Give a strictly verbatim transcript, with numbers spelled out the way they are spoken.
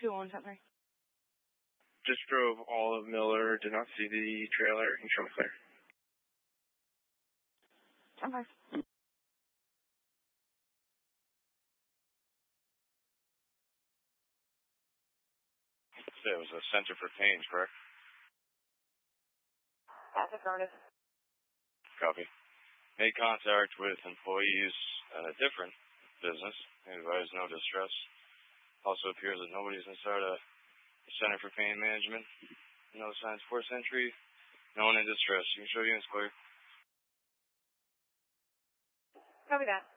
two one ten three. Just drove all of Miller, did not see the trailer. Can you show me clear? ten five. It was a Center for Pain, correct? That's affirmative. Copy. Made contact with employees at a different business. Advised no distress. Also appears that nobody's inside a Center for Pain Management. No signs force entry. No one in distress. You can show units clear. Copy that.